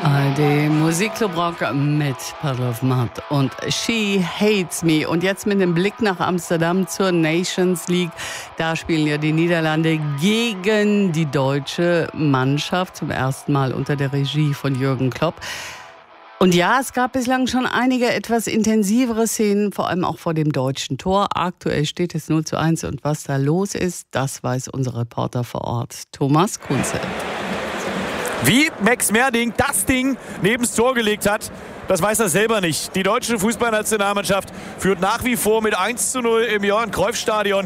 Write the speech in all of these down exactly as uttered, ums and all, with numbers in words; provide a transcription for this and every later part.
Die Musikclub Rock mit Puddle of Mud und She Hates Me. Und jetzt mit dem Blick nach Amsterdam zur Nations League. Da spielen ja die Niederlande gegen die deutsche Mannschaft zum ersten Mal unter der Regie von Jürgen Klopp. Und ja, es gab bislang schon einige etwas intensivere Szenen, vor allem auch vor dem deutschen Tor. Aktuell steht es null zu eins und was da los ist, das weiß unser Reporter vor Ort, Thomas Kunze. Wie Max Merding das Ding nebens Tor gelegt hat, das weiß er selber nicht. Die deutsche Fußballnationalmannschaft führt nach wie vor mit eins zu null im Johan-Cruyff-Stadion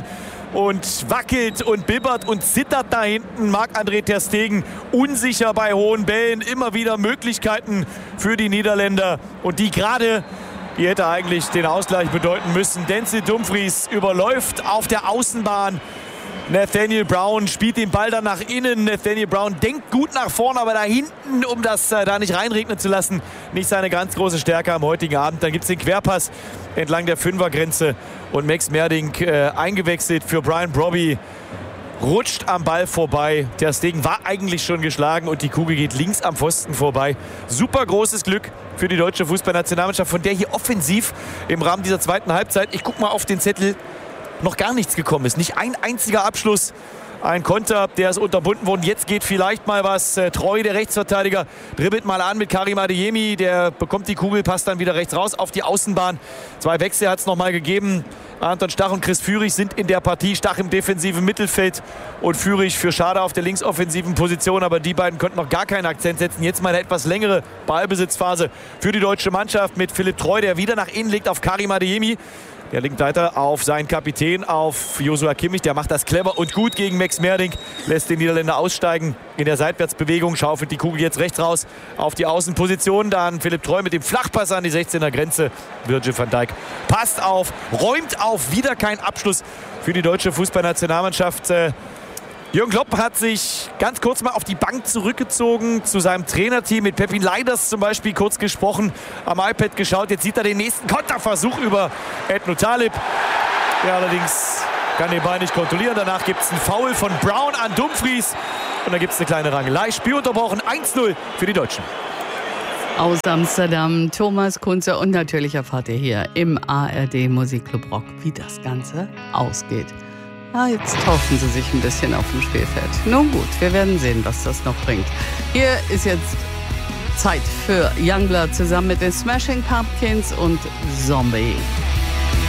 und wackelt und bibbert und zittert da hinten. Marc-André ter Stegen unsicher bei hohen Bällen, immer wieder Möglichkeiten für die Niederländer. Und die gerade, die hätte eigentlich den Ausgleich bedeuten müssen. Denzel Dumfries überläuft auf der Außenbahn Nathaniel Brown, spielt den Ball dann nach innen. Nathaniel Brown denkt gut nach vorne, aber da hinten, um das äh, da nicht reinregnen zu lassen, nicht seine ganz große Stärke am heutigen Abend. Dann gibt es den Querpass entlang der Fünfergrenze und Max Merding äh, eingewechselt für Brian Brobby. Rutscht am Ball vorbei. Ter Stegen war eigentlich schon geschlagen und die Kugel geht links am Pfosten vorbei. Super großes Glück für die deutsche Fußballnationalmannschaft, von der hier offensiv im Rahmen dieser zweiten Halbzeit, ich guck mal auf den Zettel, noch gar nichts gekommen ist. Nicht ein einziger Abschluss. Ein Konter, der ist unterbunden worden. Jetzt geht vielleicht mal was. Äh, Treu, der Rechtsverteidiger, dribbelt mal an mit Karim Adeyemi. Der bekommt die Kugel, passt dann wieder rechts raus auf die Außenbahn. Zwei Wechsel hat es noch mal gegeben. Anton Stach und Chris Führig sind in der Partie. Stach im defensiven Mittelfeld und Führig für Schade auf der linksoffensiven Position. Aber die beiden konnten noch gar keinen Akzent setzen. Jetzt mal eine etwas längere Ballbesitzphase für die deutsche Mannschaft mit Philipp Treu, der wieder nach innen legt auf Karim Adeyemi. Der linkt weiter auf seinen Kapitän, auf Joshua Kimmich. Der macht das clever und gut gegen Max Merding. Lässt den Niederländer aussteigen in der Seitwärtsbewegung. Schaufelt die Kugel jetzt rechts raus auf die Außenposition. Dann Philipp Treu mit dem Flachpass an die sechzehner Grenze. Virgil van Dijk passt auf, räumt auf. Wieder kein Abschluss für die deutsche Fußballnationalmannschaft. Jürgen Klopp hat sich ganz kurz mal auf die Bank zurückgezogen, zu seinem Trainerteam mit Pepin Leiders zum Beispiel kurz gesprochen, am iPad geschaut. Jetzt sieht er den nächsten Konterversuch über Edno Talib. Der allerdings kann den Ball nicht kontrollieren. Danach gibt es einen Foul von Brown an Dumfries. Und dann gibt es eine kleine Rangelei. Spiel unterbrochen, eins null für die Deutschen. Aus Amsterdam, Thomas Kunze. Und natürlich erfahrt ihr hier im A R D Musikclub Rock, wie das Ganze ausgeht. Ja, jetzt tauschen sie sich ein bisschen auf dem Spielfeld. Nun gut, wir werden sehen, was das noch bringt. Hier ist jetzt Zeit für Youngblood zusammen mit den Smashing Pumpkins und Zombie.